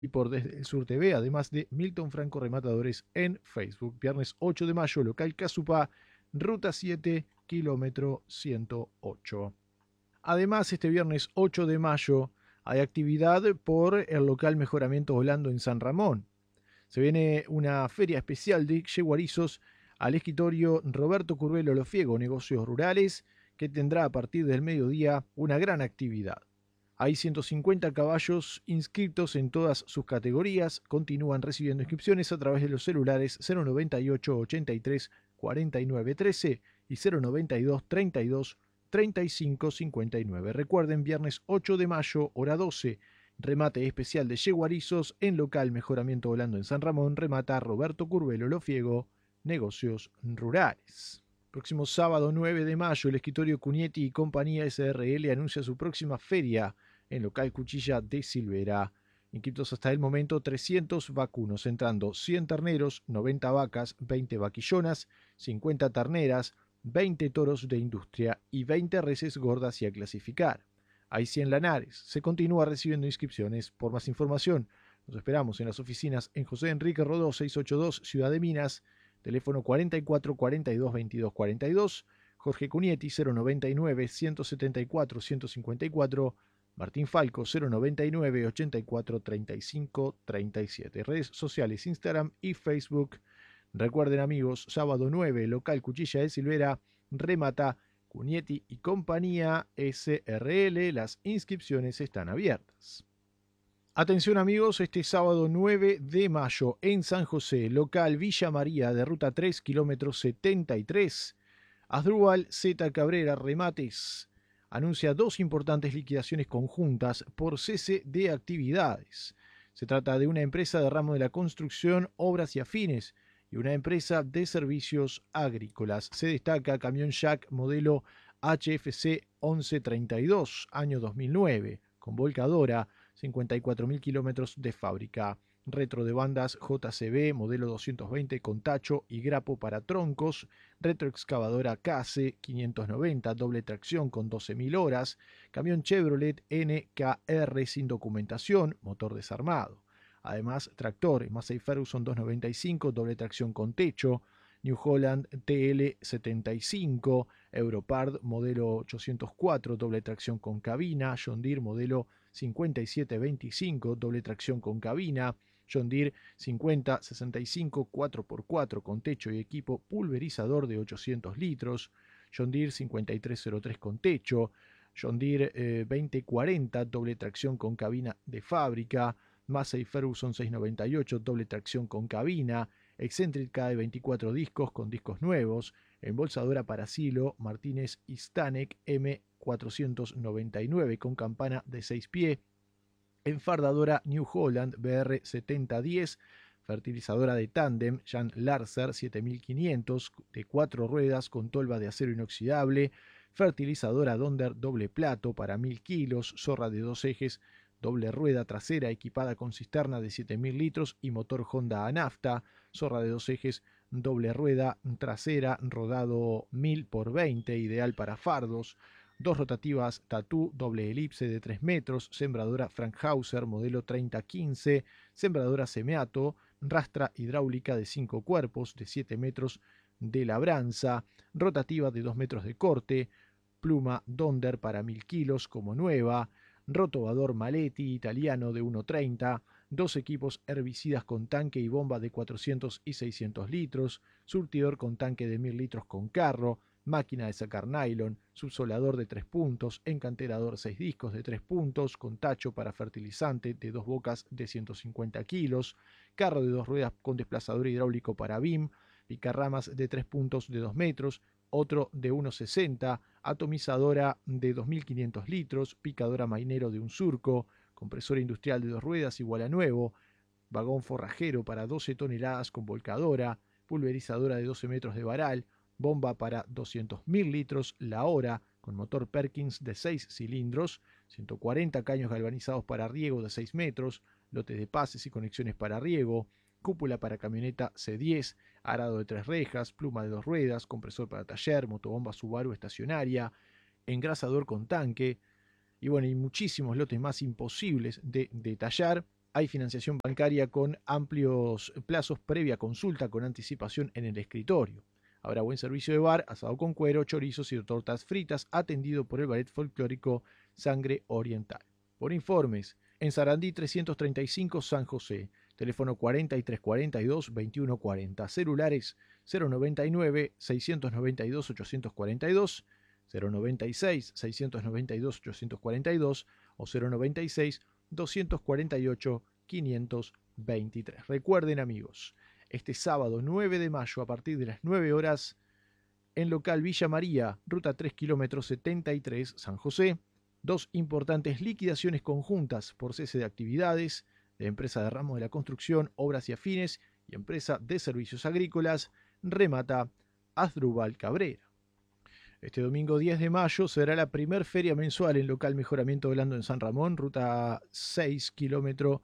y por Desde el Sur TV, además de Milton Franco Rematadores en Facebook. Viernes 8 de mayo, local Casupá, ruta 7, kilómetro 108. Además, este viernes 8 de mayo hay actividad por el local Mejoramiento Volando en San Ramón. Se viene una feria especial de yeguarizos al escritorio Roberto Curbelo Lofiego, Negocios Rurales, que tendrá a partir del mediodía una gran actividad. Hay 150 caballos inscritos en todas sus categorías. Continúan recibiendo inscripciones a través de los celulares 098 83 49 13 y 092 32 35 59. Recuerden, viernes 8 de mayo, hora 12, remate especial de yeguarizos en local Mejoramiento Volando en San Ramón. Remata Roberto Curbelo Lofiego, Negocios Rurales. Próximo sábado 9 de mayo, el escritorio Cunietti y Compañía SRL anuncia su próxima feria en local Cuchilla de Silvera. Inscritos hasta el momento 300 vacunos, entrando 100 terneros, 90 vacas, 20 vaquillonas, 50 terneras, 20 toros de industria y 20 reses gordas y a clasificar. Hay 100 lanares. Se continúa recibiendo inscripciones. Por más información, nos esperamos en las oficinas en José Enrique Rodó 682, Ciudad de Minas, teléfono 44 42 22 42, Jorge Cunietti 099 174 154, Martín Falco 099 84 35 37. Redes sociales, Instagram y Facebook. Recuerden, amigos, sábado 9, local Cuchilla de Silvera, remata Cunietti y Compañía SRL. Las inscripciones están abiertas. Atención, amigos, este sábado 9 de mayo en San José, local Villa María de ruta 3, kilómetro 73, Asdrúbal Z. Cabrera Remates anuncia dos importantes liquidaciones conjuntas por cese de actividades. Se trata de una empresa de ramo de la construcción, obras y afines y una empresa de servicios agrícolas. Se destaca camión Jack modelo HFC 1132, año 2009, con volcadora, 54.000 kilómetros de fábrica. Retro de bandas JCB modelo 220 con tacho y grapo para troncos. Retroexcavadora Case 590 doble tracción con 12.000 horas. Camión Chevrolet NKR sin documentación, motor desarmado. Además, tractor Massey Ferguson 295 doble tracción con techo. New Holland TL75, Europard modelo 804, doble tracción con cabina, John Deere modelo 5725, doble tracción con cabina, John Deere 5065 4x4 con techo y equipo pulverizador de 800 litros, John Deere 5303 con techo, John Deere 2040, doble tracción con cabina de fábrica, Massey Ferguson 698, doble tracción con cabina, Eccentric de 24 discos con discos nuevos, embolsadora para silo Martínez Stanek M499 con campana de 6 pies, enfardadora New Holland BR 7010, fertilizadora de tándem Jan Larser 7500 de 4 ruedas con tolva de acero inoxidable, fertilizadora Donder doble plato para 1000 kilos, zorra de 2 ejes, doble rueda trasera equipada con cisterna de 7000 litros y motor Honda a nafta, zorra de 2 ejes, doble rueda trasera, rodado 1000 por 20, ideal para fardos, dos rotativas Tatú doble elipse de 3 metros, sembradora Frankhauser modelo 3015, sembradora Semeato, rastra hidráulica de 5 cuerpos de 7 metros de labranza, rotativa de 2 metros de corte, pluma Donder para 1000 kilos como nueva, rotobador Maletti italiano de 1.30, dos equipos herbicidas con tanque y bomba de 400 y 600 litros, surtidor con tanque de 1000 litros con carro, máquina de sacar nylon, subsolador de 3 puntos, encanterador 6 discos de 3 puntos, con tacho para fertilizante de 2 bocas de 150 kilos, carro de 2 ruedas con desplazador hidráulico para BIM, picarramas de 3 puntos de 2 metros, otro de 1,60, atomizadora de 2.500 litros, picadora mainero de un surco, compresor industrial de 2 ruedas igual a nuevo, vagón forrajero para 12 toneladas con volcadora, pulverizadora de 12 metros de varal, bomba para 200.000 litros la hora, con motor Perkins de 6 cilindros, 140 caños galvanizados para riego de 6 metros, lotes de pases y conexiones para riego, cúpula para camioneta C10, arado de 3 rejas, pluma de 2 ruedas, compresor para taller, motobomba Subaru estacionaria, engrasador con tanque, y bueno, y muchísimos lotes más imposibles de detallar. Hay financiación bancaria con amplios plazos previa consulta con anticipación en el escritorio. Habrá buen servicio de bar, asado con cuero, chorizos y tortas fritas, atendido por el ballet folclórico Sangre Oriental. Por informes, en Sarandí 335 San José, teléfono 4342-2140, celulares 099-692-842, 096-692-842 o 096-248-523. Recuerden, amigos, este sábado 9 de mayo a partir de las 9 horas en local Villa María, ruta 3 kilómetros 73, San José, 2 importantes liquidaciones conjuntas por cese de actividades de empresa de ramo de la construcción, obras y afines y empresa de servicios agrícolas, remata Asdrúbal Cabrera. Este domingo 10 de mayo será la primer feria mensual en local Mejoramiento Blando en San Ramón, ruta 6 kilómetro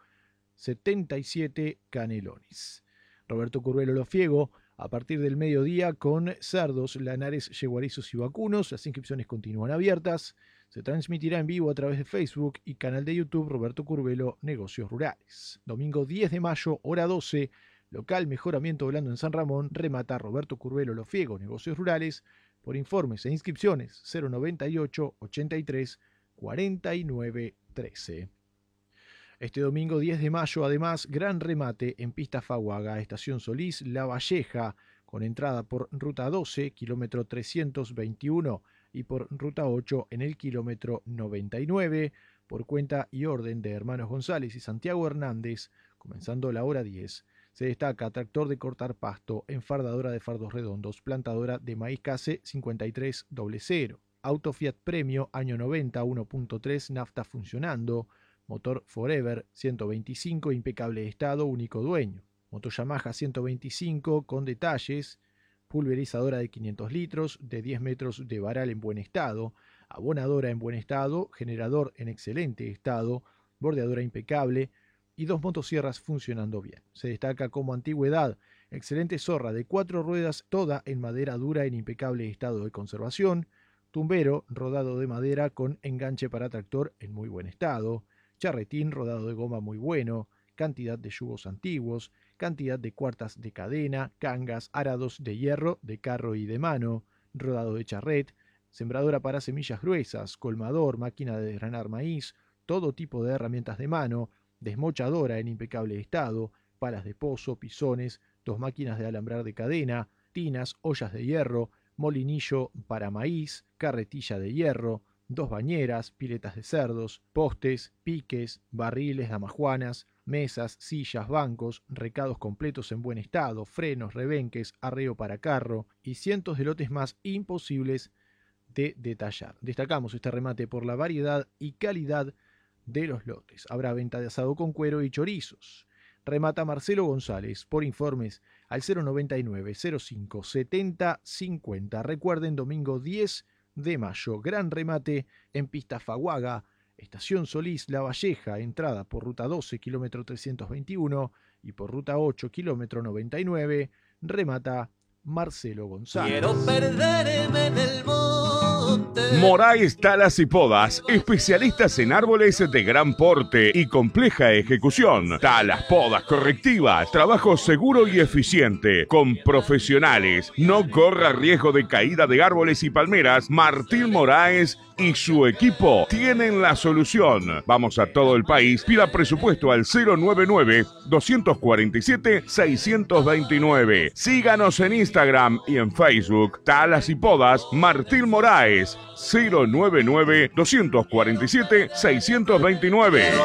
77 Canelones. Roberto Curvelo Lofiego, a partir del mediodía con cerdos, lanares, yeguarizos y vacunos. Las inscripciones continúan abiertas. Se transmitirá en vivo a través de Facebook y canal de YouTube Roberto Curvelo Negocios Rurales. Domingo 10 de mayo, hora 12, local Mejoramiento Blando en San Ramón, remata Roberto Curvelo Lofiego Negocios Rurales. Por informes e inscripciones 098 83 49 13. Este domingo 10 de mayo, además, gran remate en Pista Faguaga, Estación Solís, La Valleja, con entrada por Ruta 12, kilómetro 321, y por Ruta 8 en el kilómetro 99, por cuenta y orden de Hermanos González y Santiago Hernández, comenzando la hora 10. Se destaca tractor de cortar pasto, enfardadora de fardos redondos, plantadora de maíz case 5300, auto Fiat Premio, año 90, 1.3, nafta funcionando, motor Forever 125, impecable estado, único dueño. Moto Yamaha 125 con detalles, pulverizadora de 500 litros, de 10 metros de varal en buen estado, abonadora en buen estado, generador en excelente estado, bordeadora impecable y 2 motosierras funcionando bien. Se destaca como antigüedad, excelente zorra de 4 ruedas, toda en madera dura en impecable estado de conservación, tumbero rodado de madera con enganche para tractor en muy buen estado, charretín rodado de goma muy bueno, cantidad de yugos antiguos, cantidad de cuartas de cadena, cangas, arados de hierro, de carro y de mano, rodado de charret, sembradora para semillas gruesas, colmador, máquina de desgranar maíz, todo tipo de herramientas de mano, desmochadora en impecable estado, palas de pozo, pisones, 2 máquinas de alambrar de cadena, tinas, ollas de hierro, molinillo para maíz, carretilla de hierro, 2 bañeras, piletas de cerdos, postes, piques, barriles, damajuanas, mesas, sillas, bancos, recados completos en buen estado, frenos, rebenques, arreo para carro y cientos de lotes más imposibles de detallar. Destacamos este remate por la variedad y calidad de los lotes. Habrá venta de asado con cuero y chorizos. Remata Marcelo González. Por informes al 099 05 70 50. Recuerden, domingo 10 de mayo, gran remate en Pista Faguaga, Estación Solís, La Valleja, entrada por Ruta 12, kilómetro 321, y por Ruta 8, kilómetro 99, remata Marcelo González. Quiero perderme en el monte. Moraes Talas y Podas, especialistas en árboles de gran porte y compleja ejecución. Talas, podas correctivas, trabajo seguro y eficiente, con profesionales. No corra riesgo de caída de árboles y palmeras. Martín Moraes y su equipo tienen la solución. Vamos a todo el país. Pida presupuesto al 099-247-629. Síganos en Instagram y en Facebook. Talas y Podas Martín Moraes. 099-247-629.